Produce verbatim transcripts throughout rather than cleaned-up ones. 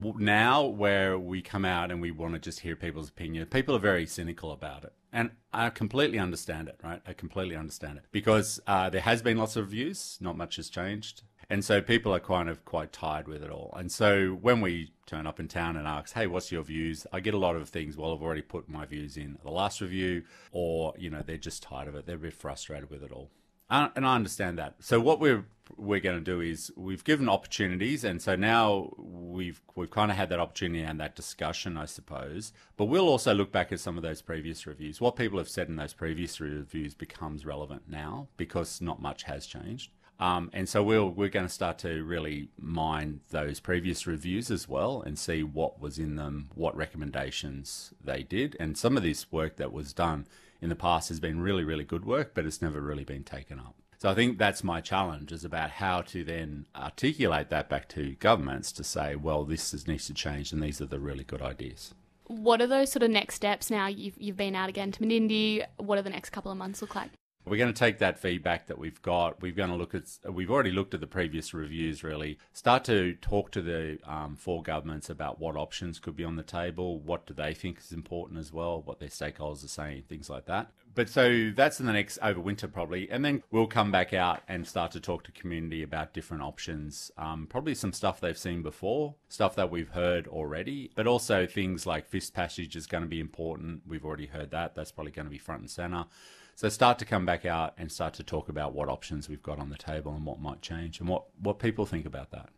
Now where we come out and we want to just hear people's opinion, people are very cynical about it. And I completely understand it, right? I completely understand it. Because uh, there has been lots of reviews, not much has changed. And so people are kind of quite tired with it all. And so when we turn up in town and ask, hey, what's your views? I get a lot of things, well, I've already put my views in the last review, or, you know, they're just tired of it. They're a bit frustrated with it all. Uh, and I understand that. So what we're we're going to do is we've given opportunities, and so now we've we've kind of had that opportunity and that discussion, I suppose. But we'll also look back at some of those previous reviews. What people have said in those previous reviews becomes relevant now because not much has changed. Um, and so we'll, we're going to start to really mine those previous reviews as well and see what was in them, what recommendations they did. And some of this work that was done in the past has been really, really good work, but it's never really been taken up. So I think that's my challenge, is about how to then articulate that back to governments to say, well, this is, needs to change and these are the really good ideas. What are those sort of next steps now? You've, you've been out again to Menindee. What do the next couple of months look like? We're going to take that feedback that we've got. We're going to look at, we've already looked at the previous reviews, really. Start to talk to the um, four governments about what options could be on the table, what do they think is important as well, what their stakeholders are saying, things like that. But so that's in the next, over winter probably. And then we'll come back out and start to talk to community about different options. Um, probably some stuff they've seen before, stuff that we've heard already, but also things like fist passage is going to be important. We've already heard that. That's probably going to be front and center. So start to come back out and start to talk about what options we've got on the table and what might change and what, what people think about that.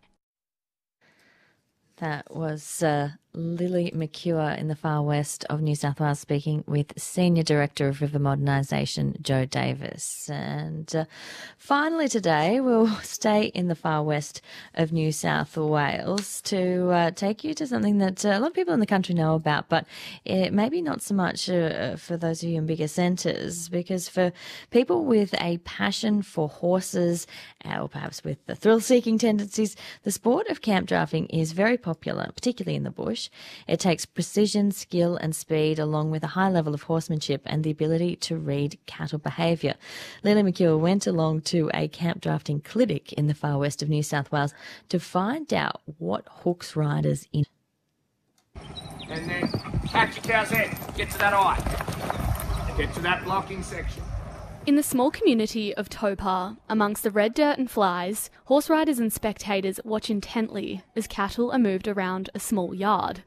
That was uh, Lily McCure in the far west of New South Wales speaking with Senior Director of River Modernisation, Joe Davis. And uh, finally today, we'll stay in the far west of New South Wales to uh, take you to something that uh, a lot of people in the country know about, but it maybe not so much uh, for those of you in bigger centres, because for people with a passion for horses, uh, or perhaps with the thrill-seeking tendencies, the sport of camp drafting is very popular, particularly in the bush. It takes precision, skill and speed, along with a high level of horsemanship and the ability to read cattle behaviour. Lily McCure went along to a camp drafting clinic in the far west of New South Wales to find out what hooks riders in. And then catch your cow's head, get to that eye, get to that blocking section. In the small community of Topar, amongst the red dirt and flies, horse riders and spectators watch intently as cattle are moved around a small yard.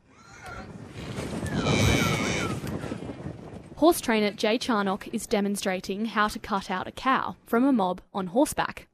Horse trainer Jay Charnock is demonstrating how to cut out a cow from a mob on horseback.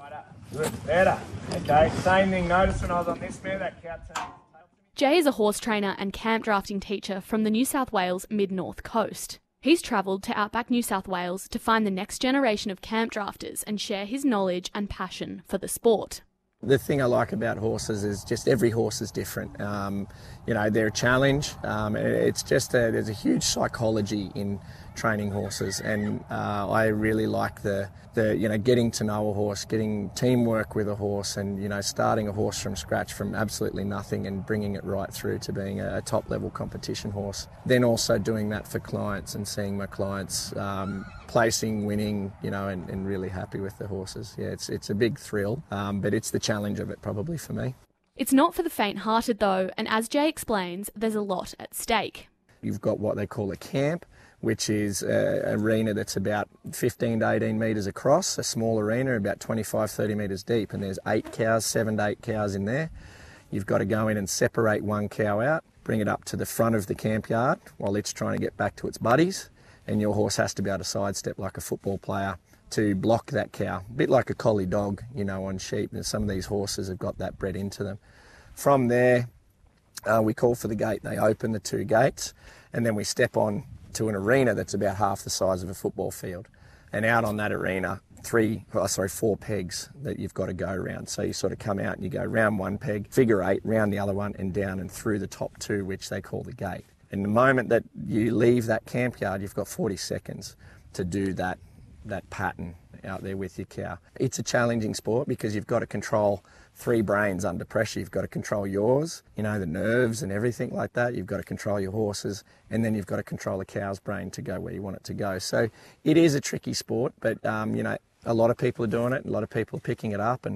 Good, better. Okay, same thing. Notice when I was on this mare, that cow turned. Jay is a horse trainer and camp drafting teacher from the New South Wales mid-north coast. He's travelled to outback New South Wales to find the next generation of camp drafters and share his knowledge and passion for the sport. The thing I like about horses is just every horse is different. Um, you know, they're a challenge. Um, it's just a, there's a huge psychology in training horses, and uh, I really like the, the, you know, getting to know a horse, getting teamwork with a horse, and, you know, starting a horse from scratch from absolutely nothing and bringing it right through to being a, a top-level competition horse. Then also doing that for clients and seeing my clients um, placing, winning, you know, and, and really happy with the horses. Yeah, it's, it's a big thrill, um, but it's the challenge of it probably for me. It's not for the faint-hearted though, and as Jay explains, there's a lot at stake. You've got what they call a camp, which is an arena that's about fifteen to eighteen metres across, a small arena about twenty-five, thirty metres deep, and there's eight cows, seven to eight cows in there. You've got to go in and separate one cow out, bring it up to the front of the camp yard while it's trying to get back to its buddies, and your horse has to be able to sidestep like a football player to block that cow, a bit like a collie dog, you know, on sheep, and some of these horses have got that bred into them. From there, uh, we call for the gate, they open the two gates, and then we step on to an arena that's about half the size of a football field. And out on that arena, three, oh, sorry, four pegs that you've got to go around. So you sort of come out and you go round one peg, figure eight, round the other one, and down and through the top two, which they call the gate. And the moment that you leave that camp yard, you've got forty seconds to do that, that pattern out there with your cow. It's a challenging sport because you've got to control three brains under pressure. You've got to control yours, you know, the nerves and everything like that. You've got to control your horses, and then you've got to control the cow's brain to go where you want it to go. So it is a tricky sport, but, um, you know, a lot of people are doing it. A lot of people are picking it up, and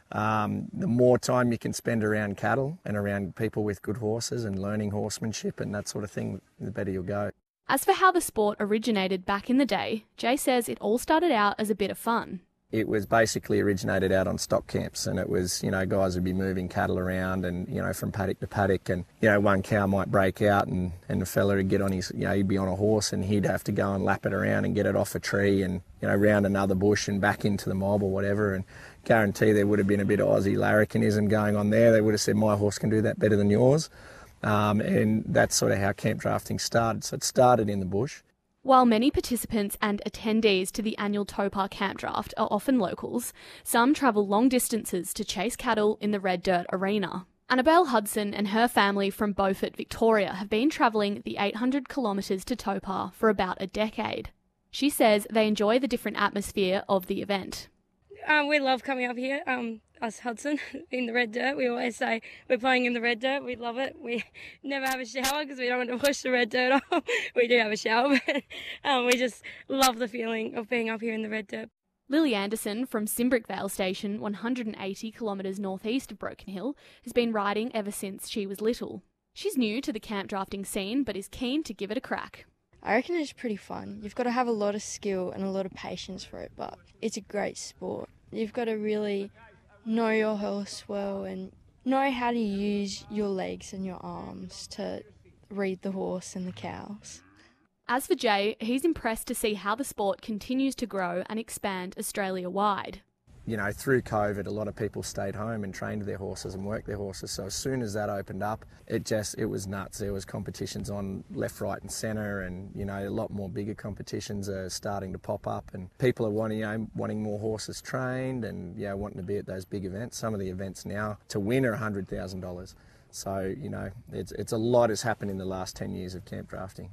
Um, the more time you can spend around cattle and around people with good horses and learning horsemanship and that sort of thing, the better you'll go. As for how the sport originated back in the day, Jay says it all started out as a bit of fun. It was basically originated out on stock camps, and it was, you know, guys would be moving cattle around and, you know, from paddock to paddock, and, you know, one cow might break out and, and the fella would get on his, you know, he'd be on a horse and he'd have to go and lap it around and get it off a tree and, you know, round another bush and back into the mob or whatever, and guarantee there would have been a bit of Aussie larrikinism going on there. They would have said, my horse can do that better than yours. Um, and that's sort of how camp drafting started. So it started in the bush. While many participants and attendees to the annual Topar Camp Draft are often locals, some travel long distances to chase cattle in the Red Dirt Arena. Annabelle Hudson and her family from Beaufort, Victoria, have been travelling the eight hundred kilometres to Topar for about a decade. She says they enjoy the different atmosphere of the event. Um, we love coming up here, um, us Hudson, in the red dirt. We always say we're playing in the red dirt. We love it. We never have a shower because we don't want to wash the red dirt off. We do have a shower, but um, we just love the feeling of being up here in the red dirt. Lily Anderson from Simbrickvale Station, one hundred eighty kilometres northeast of Broken Hill, has been riding ever since she was little. She's new to the camp drafting scene but is keen to give it a crack. I reckon it's pretty fun. You've got to have a lot of skill and a lot of patience for it, but it's a great sport. You've got to really know your horse well and know how to use your legs and your arms to read the horse and the cows. As for Jay, he's impressed to see how the sport continues to grow and expand Australia-wide. You know, through COVID, a lot of people stayed home and trained their horses and worked their horses. So as soon as that opened up, it just, it was nuts. There was competitions on left, right and centre, and, you know, a lot more bigger competitions are starting to pop up, and people are wanting, you know, wanting more horses trained and, you know, wanting to be at those big events. Some of the events now to win are one hundred thousand dollars. So, you know, it's, it's a lot has happened in the last ten years of camp drafting.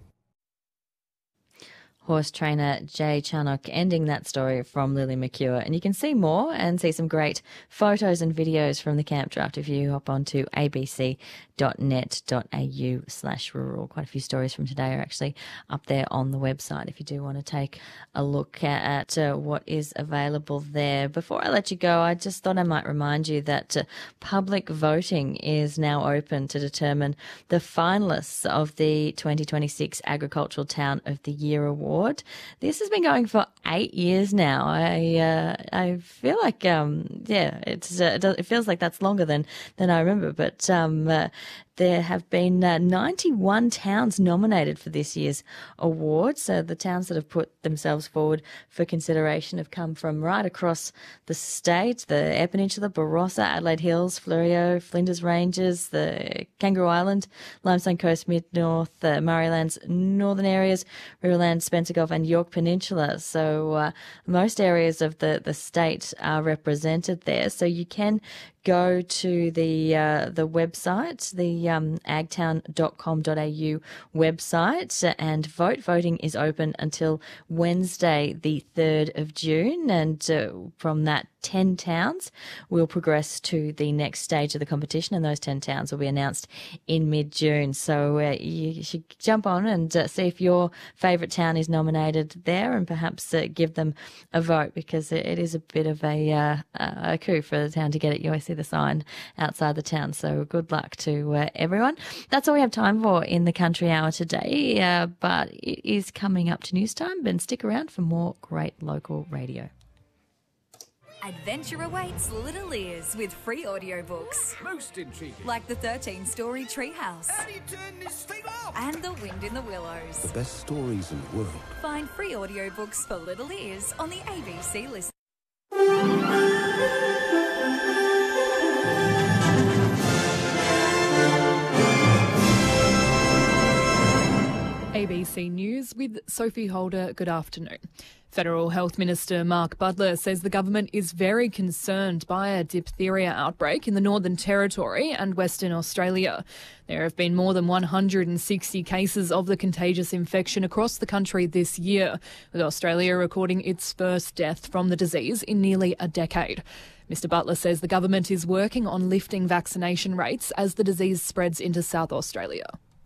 Horse trainer Jay Charnock ending that story from Lily McCure. And you can see more and see some great photos and videos from the camp draft if you hop on to abc dot net dot a u slash rural. Quite a few stories from today are actually up there on the website if you do want to take a look at uh, what is available there. Before I let you go, I just thought I might remind you that uh, public voting is now open to determine the finalists of the twenty twenty-six Agricultural Town of the Year Award. This has been going for eight years now. I uh, I feel like um yeah, it's uh, it feels like that's longer than than I remember. But um, uh, there have been uh, ninety-one towns nominated for this year's award. So the towns that have put themselves forward for consideration have come from right across the state: the Eyre Peninsula, Barossa, Adelaide Hills, Fleurieu, Flinders Ranges, the Kangaroo Island, Limestone Coast, Mid North, uh, Murrayland's northern areas, Riverland, Spencer Gulf, and York Peninsula. So uh, most areas of the the state are represented there. So you can go to the uh, the website, the um, agtown dot com dot a u website, and vote. Voting is open until Wednesday, the third of June, and uh, from that, ten towns will progress to the next stage of the competition, and those ten towns will be announced in mid-June. So uh, you should jump on and uh, see if your favourite town is nominated there, and perhaps uh, give them a vote, because it is a bit of a, uh, a coup for the town to get it. You always see the sign outside the town, so good luck to uh, everyone. That's all we have time for in the Country Hour today, uh, but it is coming up to news time, and stick around for more great local radio. Adventure awaits little ears with free audiobooks. Most intriguing. Like the thirteen-story Treehouse. How do you turn this thing off? And The Wind in the Willows. The best stories in the world. Find free audiobooks for little ears on the A B C list. A B C News with Sophie Holder. Good afternoon. Federal Health Minister Mark Butler says the government is very concerned by a diphtheria outbreak in the Northern Territory and Western Australia. There have been more than one hundred sixty cases of the contagious infection across the country this year, with Australia recording its first death from the disease in nearly a decade. Mister Butler says the government is working on lifting vaccination rates as the disease spreads into South Australia.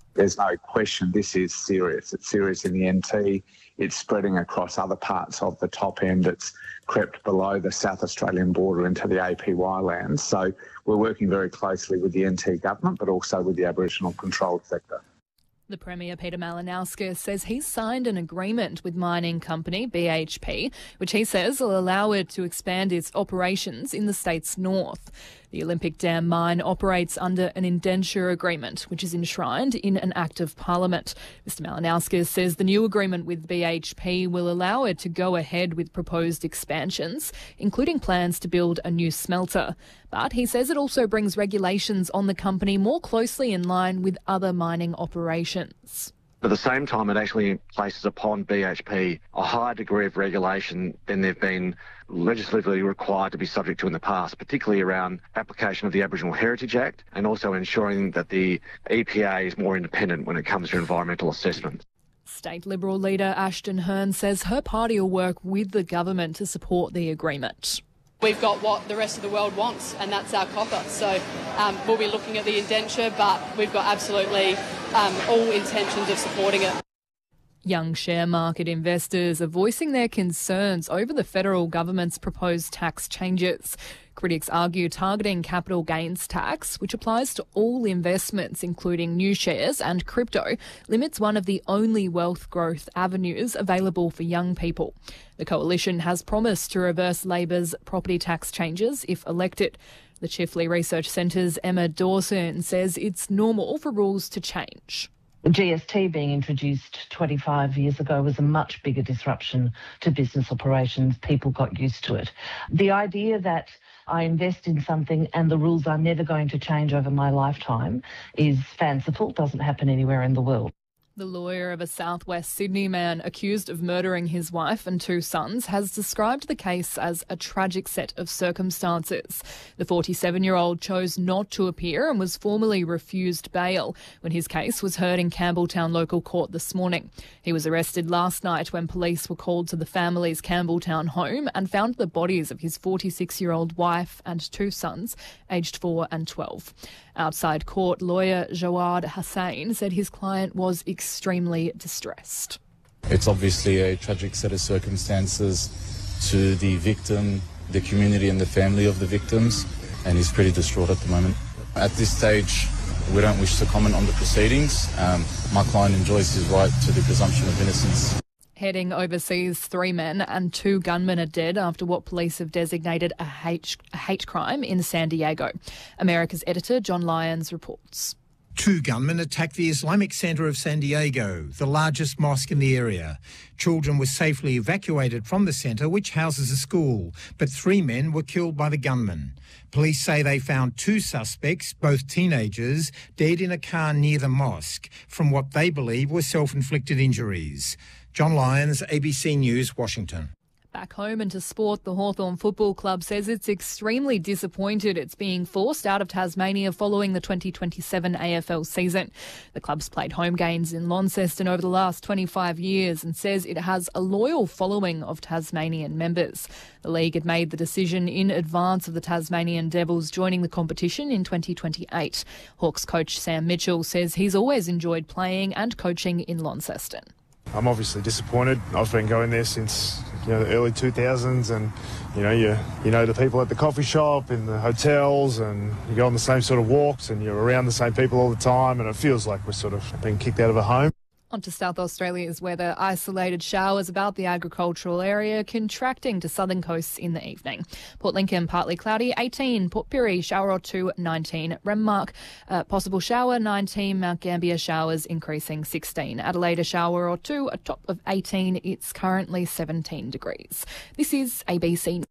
There's no question this is serious. It's serious in the N T. It's spreading across other parts of the top end. It's crept below the South Australian border into the A P Y lands. So we're working very closely with the N T government, but also with the Aboriginal controlled sector. The Premier, Peter Malinauskas, says he's signed an agreement with mining company B H P, which he says will allow it to expand its operations in the state's north. The Olympic Dam mine operates under an indenture agreement, which is enshrined in an Act of Parliament. Mister Malinauskas says the new agreement with B H P will allow it to go ahead with proposed expansions, including plans to build a new smelter. But he says it also brings regulations on the company more closely in line with other mining operations. At the same time, it actually places upon B H P a higher degree of regulation than they've been legislatively required to be subject to in the past, particularly around application of the Aboriginal Heritage Act and also ensuring that the E P A is more independent when it comes to environmental assessment. State Liberal leader Ashton Hearn says her party will work with the government to support the agreement. We've got what the rest of the world wants, and that's our copper. So um, we'll be looking at the indenture, but we've got absolutely um, all intentions of supporting it. Young share market investors are voicing their concerns over the federal government's proposed tax changes. Critics argue targeting capital gains tax, which applies to all investments, including new shares and crypto, limits one of the only wealth growth avenues available for young people. The coalition has promised to reverse Labor's property tax changes if elected. The Chifley Research Centre's Emma Dawson says it's normal for rules to change. The G S T being introduced twenty-five years ago was a much bigger disruption to business operations. People got used to it. The idea that I invest in something and the rules are never going to change over my lifetime is fanciful, doesn't happen anywhere in the world. The lawyer of a southwest Sydney man accused of murdering his wife and two sons has described the case as a tragic set of circumstances. The forty-seven-year-old chose not to appear and was formally refused bail when his case was heard in Campbelltown local court this morning. He was arrested last night when police were called to the family's Campbelltown home and found the bodies of his forty-six-year-old wife and two sons, aged four and twelve. Outside court, lawyer Jawad Hussain said his client was extremely distressed. It's obviously a tragic set of circumstances to the victim, the community and the family of the victims, and he's pretty distraught at the moment. At this stage, we don't wish to comment on the proceedings. Um, my client enjoys his right to the presumption of innocence. Heading overseas, three men and two gunmen are dead after what police have designated a hate, a hate crime in San Diego. America's editor John Lyons reports. Two gunmen attacked the Islamic Centre of San Diego, the largest mosque in the area. Children were safely evacuated from the centre, which houses a school, but three men were killed by the gunmen. Police say they found two suspects, both teenagers, dead in a car near the mosque from what they believe were self-inflicted injuries. John Lyons, A B C News, Washington. Back home and to sport, the Hawthorn Football Club says it's extremely disappointed it's being forced out of Tasmania following the twenty twenty-seven A F L season. The club's played home games in Launceston over the last twenty-five years and says it has a loyal following of Tasmanian members. The league had made the decision in advance of the Tasmanian Devils joining the competition in twenty twenty-eight. Hawks coach Sam Mitchell says he's always enjoyed playing and coaching in Launceston. I'm obviously disappointed. I've been going there since you know the early two thousands, and you know you you know the people at the coffee shop, in the hotels, and you go on the same sort of walks, and you're around the same people all the time, and it feels like we're sort of being kicked out of a home. On to South Australia's weather. Isolated showers about the agricultural area, contracting to southern coasts in the evening. Port Lincoln, partly cloudy, eighteen. Port Pirie, shower or two, nineteen. Renmark, uh, possible shower, nineteen. Mount Gambier, showers increasing, sixteen. Adelaide, a shower or two, a top of eighteen. It's currently seventeen degrees. This is A B C.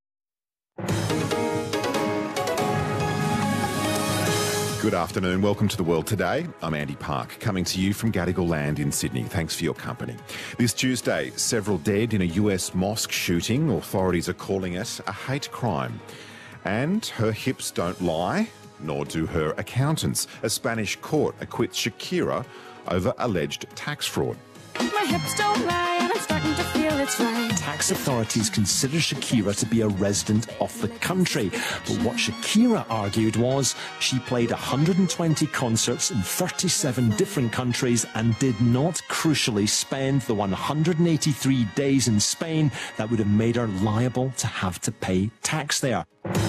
Good afternoon. Welcome to The World Today. I'm Andy Park, coming to you from Gadigal Land in Sydney. Thanks for your company. This Tuesday, several dead in a U S mosque shooting. Authorities are calling it a hate crime. And her hips don't lie, nor do her accountants. A Spanish court acquits Shakira over alleged tax fraud. My hips don't lie and I'm starting to feel it's right. Tax authorities consider Shakira to be a resident of the country. But what Shakira argued was she played one hundred twenty concerts in thirty-seven different countries and did not crucially spend the one hundred eighty-three days in Spain that would have made her liable to have to pay tax there.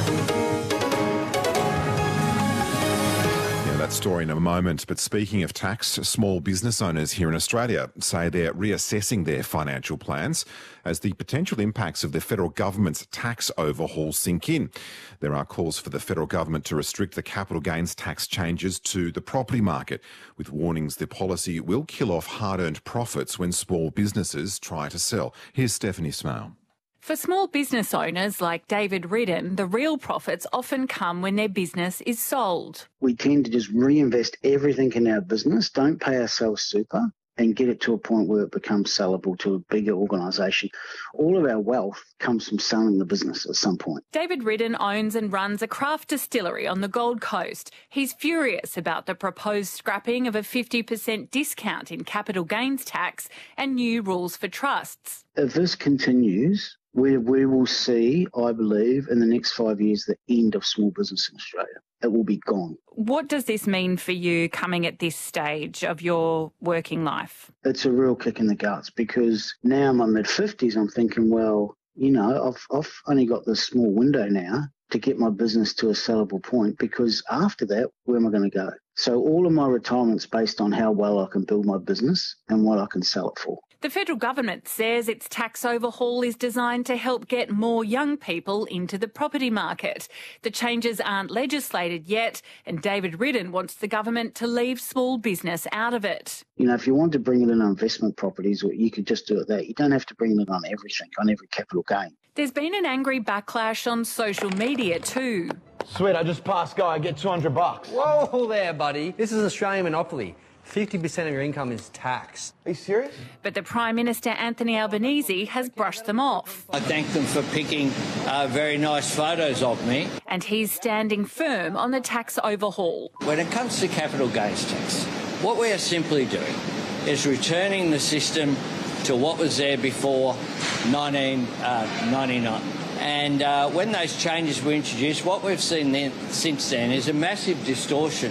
That story in a moment. But speaking of tax, small business owners here in Australia say they're reassessing their financial plans as the potential impacts of the federal government's tax overhaul sink in. There are calls for the federal government to restrict the capital gains tax changes to the property market, with warnings the policy will kill off hard-earned profits when small businesses try to sell. Here's Stephanie Smale. For small business owners like David Ridden, the real profits often come when their business is sold. We tend to just reinvest everything in our business, don't pay ourselves super, and get it to a point where it becomes sellable to a bigger organisation. All of our wealth comes from selling the business at some point. David Ridden owns and runs a craft distillery on the Gold Coast. He's furious about the proposed scrapping of a fifty percent discount in capital gains tax and new rules for trusts. If this continues, we, we will see, I believe, in the next five years, the end of small business in Australia. It will be gone. What does this mean for you coming at this stage of your working life? It's a real kick in the guts because now in my mid-fifties, I'm thinking, well, you know, I've, I've only got this small window now to get my business to a sellable point, because after that, where am I going to go? So all of my retirement's based on how well I can build my business and what I can sell it for. The federal government says its tax overhaul is designed to help get more young people into the property market. The changes aren't legislated yet, and David Ridden wants the government to leave small business out of it. You know, if you want to bring it in on investment properties, you could just do it there. You don't have to bring it on everything, on every capital gain. There's been an angry backlash on social media too. Sweet, I just passed go. I get two hundred bucks. Whoa there, buddy. This is Australian monopoly. fifty percent of your income is taxed. Are you serious? But the Prime Minister, Anthony Albanese, has brushed them off. I thank them for picking uh, very nice photos of me. And he's standing firm on the tax overhaul. When it comes to capital gains tax, what we are simply doing is returning the system to what was there before nineteen ninety-nine. And uh, when those changes were introduced, what we've seen then, since then is a massive distortion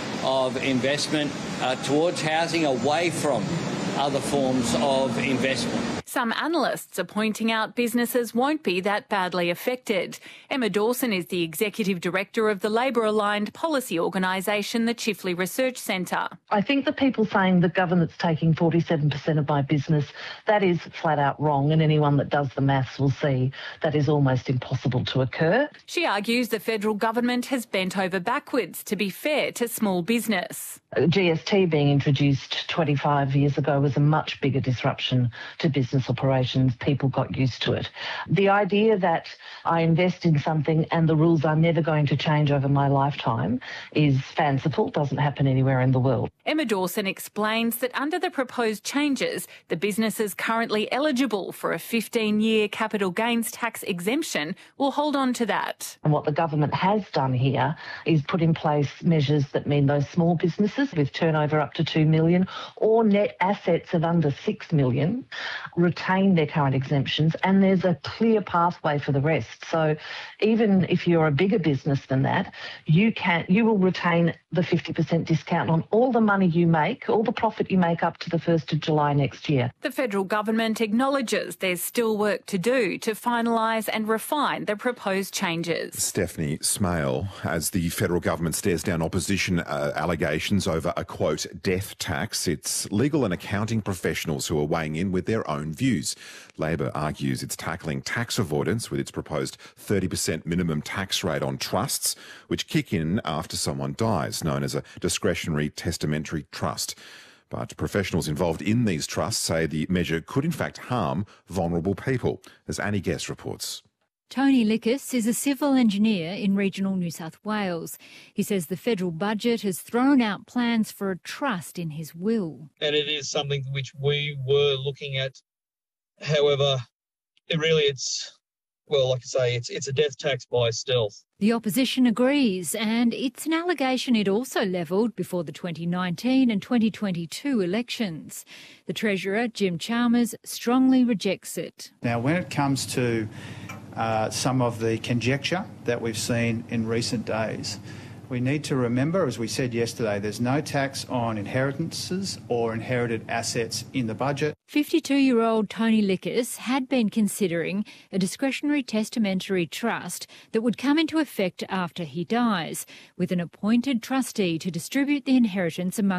of investment uh, towards housing away from other forms of investment. Some analysts are pointing out businesses won't be that badly affected. Emma Dawson is the Executive Director of the Labor-aligned policy organisation, the Chifley Research Centre. I think the people saying the government's taking forty-seven percent of my business, that is flat out wrong, and anyone that does the maths will see that is almost impossible to occur. She argues the federal government has bent over backwards to be fair to small business. G S T being introduced twenty-five years ago was a much bigger disruption to business operations. People got used to it. The idea that I invest in something and the rules are never going to change over my lifetime is fanciful, doesn't happen anywhere in the world. Emma Dawson explains that under the proposed changes, the businesses currently eligible for a fifteen-year capital gains tax exemption will hold on to that. And what the government has done here is put in place measures that mean those small businesses with turnover up to two million or net assets of under six million retain their current exemptions, and there's a clear pathway for the rest. So even if you're a bigger business than that, you can you will retain the fifty percent discount on all the money you make, all the profit you make up to the first of July next year. The federal government acknowledges there's still work to do to finalise and refine the proposed changes. Stephanie Smale, as the federal government stares down opposition uh, allegations over a, quote, death tax, it's legal and accounting professionals who are weighing in with their own views. Labor argues it's tackling tax avoidance with its proposed thirty percent minimum tax rate on trusts, which kick in after someone dies, known as a discretionary testamentary trust. But professionals involved in these trusts say the measure could in fact harm vulnerable people, as Annie Guest reports. Tony Lickis is a civil engineer in regional New South Wales. He says the federal budget has thrown out plans for a trust in his will. And it is something which we were looking at. However, it really it's Well, like I say, it's it's a death tax by stealth. The opposition agrees, and it's an allegation it also levelled before the twenty nineteen and twenty twenty-two elections. The Treasurer, Jim Chalmers, strongly rejects it. Now, when it comes to uh, some of the conjecture that we've seen in recent days, we need to remember, as we said yesterday, there's no tax on inheritances or inherited assets in the budget. fifty-two-year-old Tony Lickis had been considering a discretionary testamentary trust that would come into effect after he dies, with an appointed trustee to distribute the inheritance among